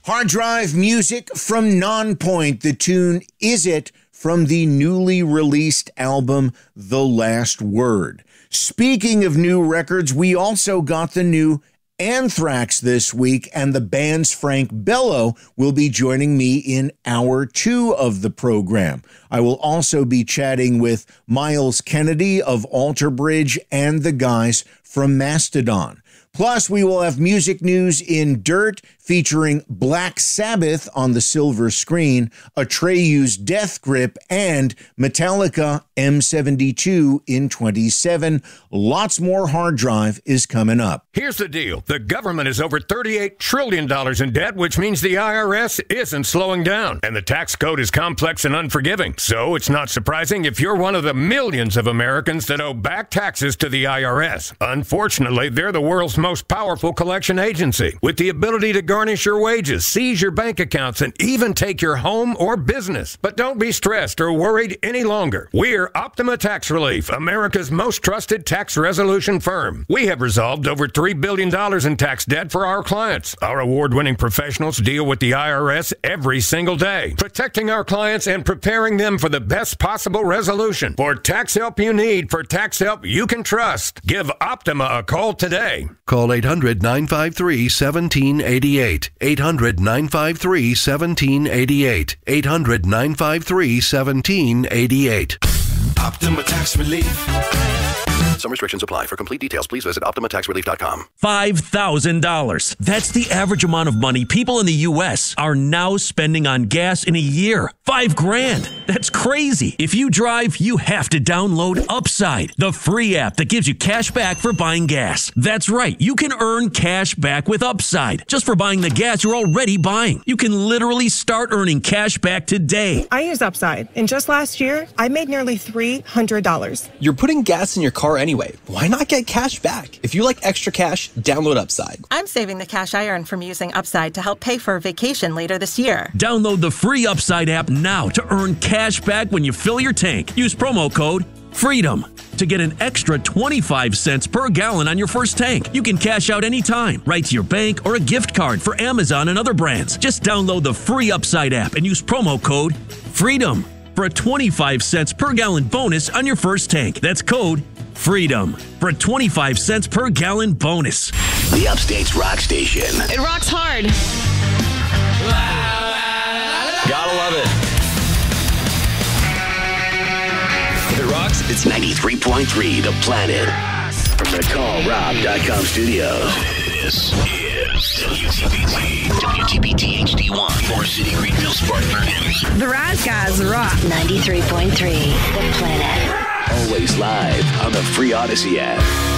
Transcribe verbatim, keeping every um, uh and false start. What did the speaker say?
Hard Drive music from Nonpoint. The tune Is It from the newly released album The Last Word. Speaking of new records, we also got the new Anthrax this week, and the band's Frank Bello will be joining me in hour two of the program. I will also be chatting with Miles Kennedy of Alter Bridge and the guys from Mastodon. Plus, we will have music news in Dirt featuring Black Sabbath on the silver screen, Atreyu's Death Grip, and Metallica M seventy-two in twenty-seven. Lots more Hard Drive is coming up. Here's the deal. The government is over thirty-eight trillion dollars in debt, which means the I R S isn't slowing down. And the tax code is complex and unforgiving. So it's not surprising if you're one of the millions of Americans that owe back taxes to the I R S. Unfortunately, they're the world's most powerful collection agency, with the ability to garnish your wages, seize your bank accounts, and even take your home or business. But don't be stressed or worried any longer. We're Optima Tax Relief, America's most trusted tax resolution firm. We have resolved over three billion dollars in tax debt for our clients. Our award-winning professionals deal with the I R S every single day, protecting our clients and preparing them for the best possible resolution. For tax help you need, for tax help you can trust, give Optima a call today. Call eight hundred, nine five three, one seven eight eight. eight hundred, nine five three, one seven eight eight. eight hundred, nine five three, one seven eight eight. Optima Tax Relief. Some restrictions apply. For complete details, please visit Optima Tax Relief dot com. five thousand dollars. That's the average amount of money people in the U S are now spending on gas in a year. Five grand. That's crazy. If you drive, you have to download Upside, the free app that gives you cash back for buying gas. That's right. You can earn cash back with Upside just for buying the gas you're already buying. You can literally start earning cash back today. I use Upside, and just last year, I made nearly three hundred dollars. You're putting gas in your car anyway. Why not get cash back? If you like extra cash, download Upside. I'm saving the cash I earn from using Upside to help pay for a vacation later this year. Download the free Upside app now to earn cash back when you fill your tank. Use promo code FREEDOM to get an extra twenty-five cents per gallon on your first tank. You can cash out anytime, right to your bank or a gift card for Amazon and other brands. Just download the free Upside app and use promo code FREEDOM for a twenty-five cents per gallon bonus on your first tank. That's code FREEDOM for a twenty-five cents per gallon bonus. The Upstate's rock station. It rocks hard. Gotta love it. If it rocks, it's ninety-three point three The Planet. From the Call Rob dot com studios. This is W T B T. W T B T H D one. Forest City, Greenville, Spartanburg. The Rise Guys rock. ninety-three point three The Planet. Always live on the free Odyssey app.